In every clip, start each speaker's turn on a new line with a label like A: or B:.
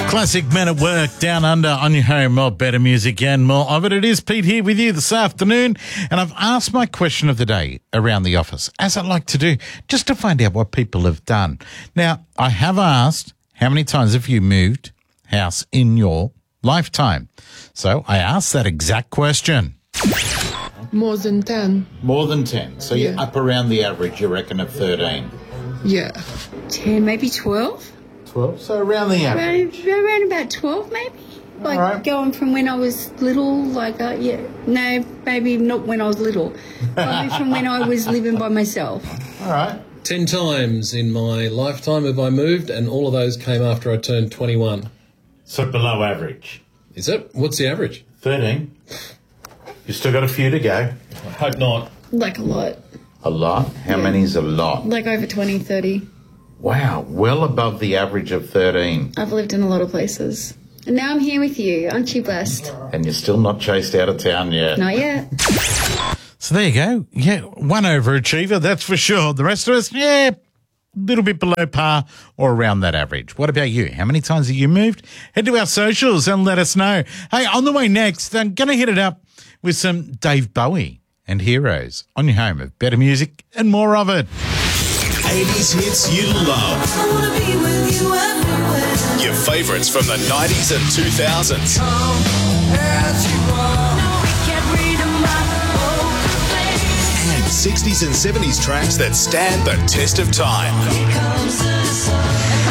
A: Classic Men at Work, Down Under, on your home of better music and more of it. It is Pete here with you this afternoon, and I've asked my question of the day around the office, as I like to do, just to find out what people have done. Now, I have asked, how many times have you moved house in your lifetime? So I asked that exact question.
B: More than 10.
A: More than 10. So
B: Yeah.
A: you're up around the average, you reckon, of 13.
B: Yeah.
C: 10, maybe 12.
A: 12, so around the average.
C: Around about 12, maybe. Like,
A: All right.
C: going from when I was little, no, maybe not when I was little. Probably from when I was living by myself.
A: All right.
D: 10 times in my lifetime have I moved, and all of those came after I turned 21.
A: So below average.
D: Is it? What's the average?
A: 13. You still got a few to go.
D: I hope not.
C: Like a lot.
A: A lot? How many's a lot?
C: Like over 20, 30.
A: Wow, well above the average of 13.
C: I've lived in a lot of places. And now I'm here with you. Aren't you blessed?
A: And you're still not chased out of town yet.
C: Not yet.
A: So there you go. Yeah, one overachiever, that's for sure. The rest of us, a little bit below par or around that average. What about you? How many times have you moved? Head to our socials and let us know. Hey, on the way next, I'm going to hit it up with some Dave Bowie and Heroes on your home of better music and more of it.
E: 80s hits you love.
F: I wanna be with you everywhere.
E: Your favourites from the 90s and 2000s.
F: As you are. No, we can't read my poker face.
E: And 60s and 70s tracks that stand the test of time.
F: Here comes the sun.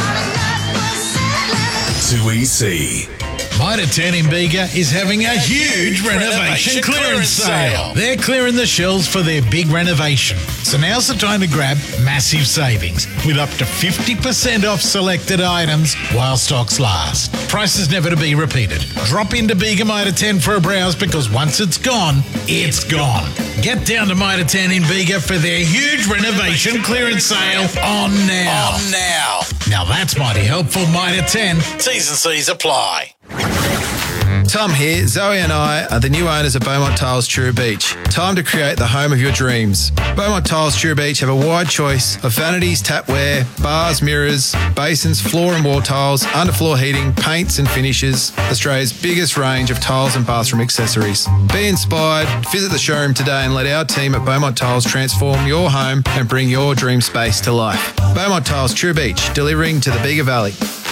F: And
E: 2EC.
A: Mitre 10 in Bega is having a huge renovation clearance sale. They're clearing the shelves for their big renovation. So now's the time to grab massive savings with up to 50% off selected items while stocks last. Prices never to be repeated. Drop into Bega Mitre 10 for a browse because once it's gone, it's gone. Get down to Mitre 10 in Bega for their huge renovation clearance sale on now. Now that's mighty helpful. Mitre 10. T's and C's apply.
G: Tom here. Zoe and I are the new owners of Beaumont Tiles Truro Beach. Time to create the home of your dreams. Beaumont Tiles Truro Beach have a wide choice of vanities, tapware, bars, mirrors, basins, floor and wall tiles, underfloor heating, paints and finishes. Australia's biggest range of tiles and bathroom accessories. Be inspired, visit the showroom today and let our team at Beaumont Tiles transform your home and bring your dream space to life. Beaumont Tiles Truro Beach, delivering to the Bega Valley.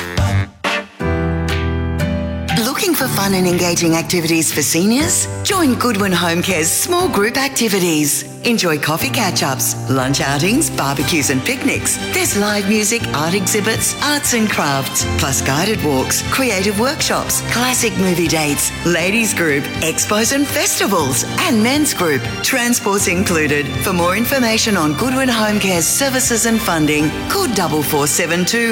H: Looking for fun and engaging activities for seniors? Join Goodwin Home Care's small group activities. Enjoy coffee catch-ups, lunch outings, barbecues and picnics. There's live music, art exhibits, arts and crafts, plus guided walks, creative workshops, classic movie dates, ladies group, expos and festivals, and men's group. Transport's included. For more information on Goodwin Home Care's services and funding, call 4472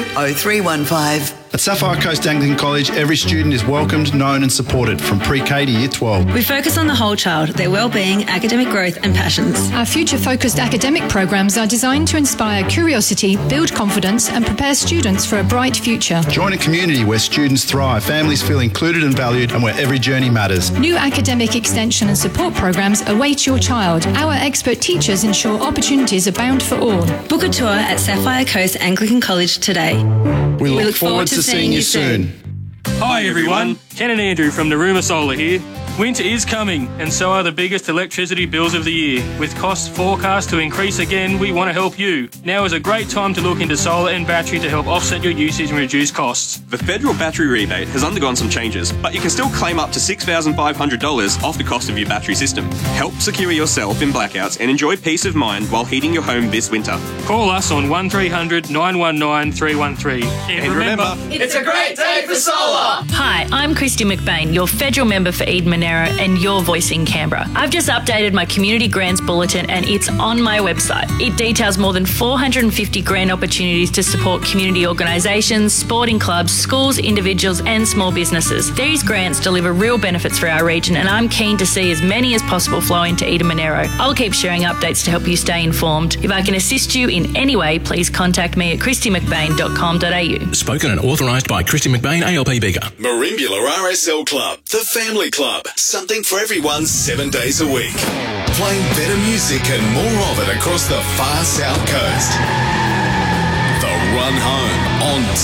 H: 0315.
I: At Sapphire Coast Anglican College, every student is welcomed, known and supported from pre-K to Year 12.
J: We focus on the whole child, their well-being, academic growth and passions.
K: Our future-focused academic programs are designed to inspire curiosity, build confidence and prepare students for a bright future.
I: Join a community where students thrive, families feel included and valued, and where every journey matters.
K: New academic extension and support programs await your child. Our expert teachers ensure opportunities abound for all.
J: Book a tour at Sapphire Coast Anglican College today.
I: We look forward to seeing you soon.
L: Hi everyone, Ken and Andrew from Naruma Solar here. Winter is coming, and so are the biggest electricity bills of the year. With costs forecast to increase again, we want to help you. Now is a great time to look into solar and battery to help offset your usage and reduce costs.
M: The federal battery rebate has undergone some changes, but you can still claim up to $6,500 off the cost of your battery system. Help secure yourself in blackouts and enjoy peace of mind while heating your home this winter.
L: Call us on 1300 919 313. And remember,
F: it's a great day for solar.
N: Hi, I'm Christy McBain, your federal member for Eden Monaro and your voice in Canberra. I've just updated my community grants bulletin and it's on my website. It details more than 450 grant opportunities to support community organisations, sporting clubs, schools, individuals and small businesses. These grants deliver real benefits for our region and I'm keen to see as many as possible flow into Eden Monaro. I'll keep sharing updates to help you stay informed. If I can assist you in any way, please contact me at christymcbain.com.au.
O: Spoken and authorised by Christy McBain, ALP Bega.
E: Marimbula RSL Club, the family club. Something for everyone 7 days a week. Playing better music and more of it across the far south coast. The Run Home on